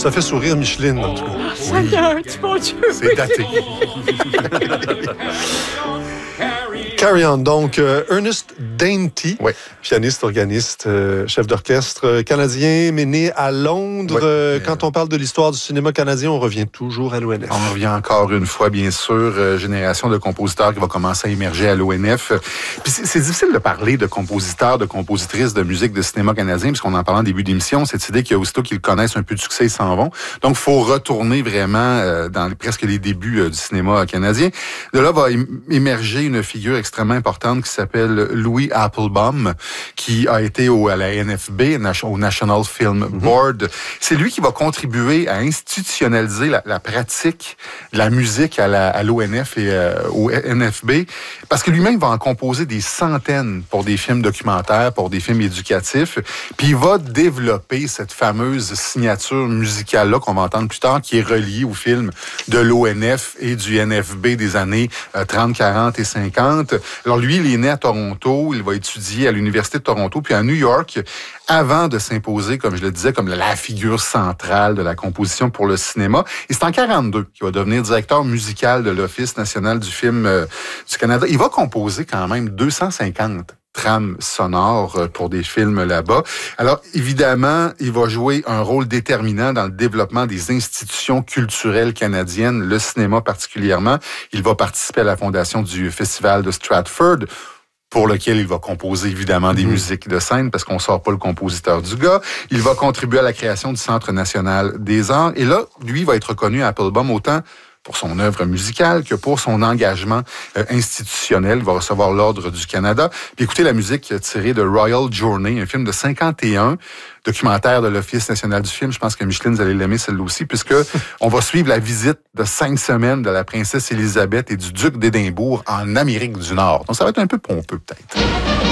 Ça fait sourire Micheline, en tout cas. Seigneur, tu mon Dieu. C'est daté. Carry On, donc Ernest Dainty, Oui. pianiste, organiste, chef d'orchestre canadien, mais né à Londres. Oui. Quand on parle de l'histoire du cinéma canadien, on revient toujours à l'ONF. On revient encore une fois, bien sûr, génération de compositeurs qui va commencer à émerger à l'ONF. Puis c'est difficile de parler de compositeurs, de compositrices de musique de cinéma canadien, puisqu'on en parlait en début d'émission, cette idée qu'il y a aussitôt qu'ils connaissent un peu de succès, ils s'en vont. Donc, il faut retourner vraiment dans presque les débuts du cinéma canadien. De là va émerger une figure extrêmement importante qui s'appelle Louis Applebaum, qui a été à la NFB, au National Film Board. C'est lui qui va contribuer à institutionnaliser la pratique de la musique à l'ONF et au NFB, parce que lui-même va en composer des centaines pour des films documentaires, pour des films éducatifs, puis il va développer cette fameuse signature musicale-là qu'on va entendre plus tard, qui est reliée au film de l'ONF et du NFB des années 30, 40 et 50. Alors lui, il est né à Toronto, il va étudier à l'Université de Toronto, puis à New York, avant de s'imposer, comme je le disais, comme la figure centrale de la composition pour le cinéma. Et c'est en 42 qu'il va devenir directeur musical de l'Office national du film du Canada. Il va composer quand même 250 trames sonores pour des films là-bas. Alors, évidemment, il va jouer un rôle déterminant dans le développement des institutions culturelles canadiennes, le cinéma particulièrement. Il va participer à la fondation du Festival de Stratford, pour lequel il va composer évidemment des musiques de scène, parce qu'on sort pas le compositeur du gars. Il va contribuer à la création du Centre national des arts. Et là, lui, va être reconnu à Applebaum autant pour son œuvre musicale que pour son engagement institutionnel. Il va recevoir l'Ordre du Canada. Puis écoutez la musique tirée de Royal Journey, un film de 51, documentaire de l'Office national du film. Je pense que Micheline, vous allez l'aimer celle-là aussi, puisque on va suivre la visite de 5 semaines de la princesse Élisabeth et du duc d'Édimbourg en Amérique du Nord. Donc ça va être un peu pompeux peut-être.